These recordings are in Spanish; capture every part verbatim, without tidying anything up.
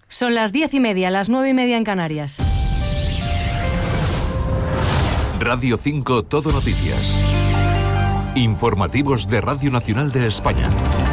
Son las diez y media, las nueve y media en Canarias. Radio cinco Todo Noticias. Informativos de Radio Nacional de España.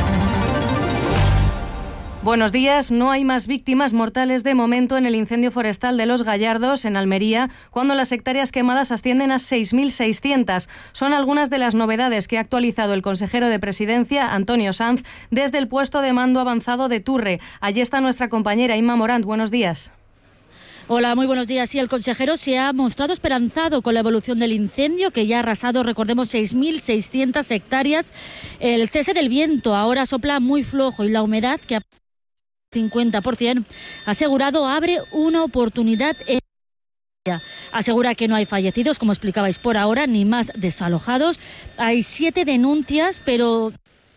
Buenos días. No hay más víctimas mortales de momento en el incendio forestal de Los Gallardos, en Almería, cuando las hectáreas quemadas ascienden a seis mil seiscientas. Son algunas de las novedades que ha actualizado el consejero de Presidencia, Antonio Sanz, desde el puesto de mando avanzado de Turre. Allí está nuestra compañera Inma Morant. Buenos días. Hola, muy buenos días. Sí, el consejero se ha mostrado esperanzado con la evolución del incendio, que ya ha arrasado, recordemos, seis mil seiscientas hectáreas. El cese del viento ahora sopla muy flojo y la humedad, que ha cincuenta por ciento, asegurado, abre una oportunidad. Asegura que no hay fallecidos, como explicabais por ahora, ni más desalojados. Hay siete denuncias, pero...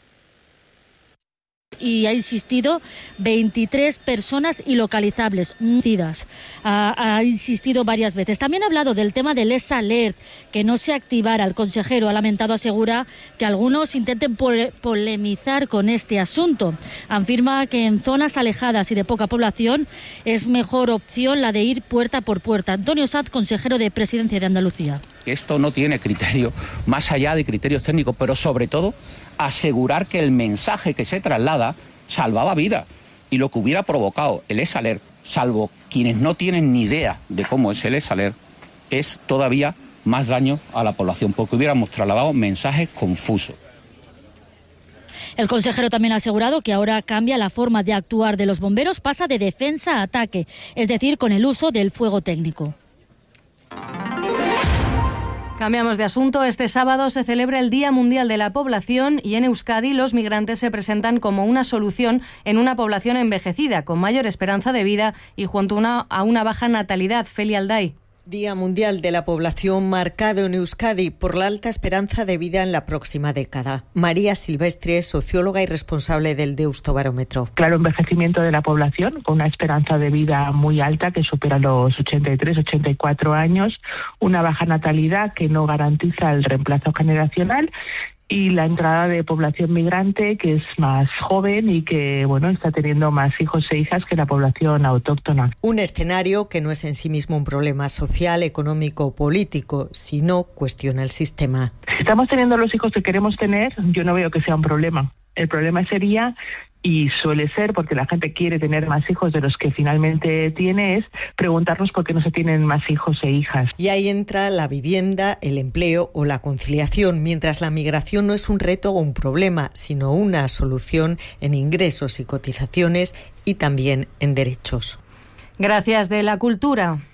y ha insistido veintitrés personas ilocalizables, ha, ha insistido varias veces. También ha hablado del tema del Les Alert, que no se activara. El consejero ha lamentado, asegura, que algunos intenten pol- polemizar con este asunto. Afirma que en zonas alejadas y de poca población es mejor opción la de ir puerta por puerta. Antonio Sanz, consejero de Presidencia de Andalucía. Esto no tiene criterio, más allá de criterios técnicos, pero sobre todo asegurar que el mensaje que se traslada salvaba vida, y lo que hubiera provocado el Les Alert, salvo quienes no tienen ni idea de cómo es el Les Alert, es todavía más daño a la población, porque hubiéramos trasladado mensajes confusos. El consejero también ha asegurado que ahora cambia la forma de actuar de los bomberos, pasa de defensa a ataque, es decir, con el uso del fuego técnico. Cambiamos de asunto. Este sábado se celebra el Día Mundial de la Población y en Euskadi los migrantes se presentan como una solución en una población envejecida, con mayor esperanza de vida y junto a una, a una baja natalidad. Felia Alday. Día Mundial de la Población marcado en Euskadi por la alta esperanza de vida en la próxima década. María Silvestre, socióloga y responsable del Deustobarómetro. Claro, envejecimiento de la población con una esperanza de vida muy alta que supera los ochenta y tres, ochenta y cuatro años, una baja natalidad que no garantiza el reemplazo generacional y la entrada de población migrante que es más joven y que, bueno, está teniendo más hijos e hijas que la población autóctona. Un escenario que no es en sí mismo un problema social, económico o político, sino cuestiona el sistema. Si estamos teniendo los hijos que queremos tener, yo no veo que sea un problema. El problema sería, y suele ser porque la gente quiere tener más hijos de los que finalmente tiene, es preguntarnos por qué no se tienen más hijos e hijas. Y ahí entra la vivienda, el empleo o la conciliación, mientras la migración no es un reto o un problema, sino una solución en ingresos y cotizaciones y también en derechos. Gracias. De la cultura.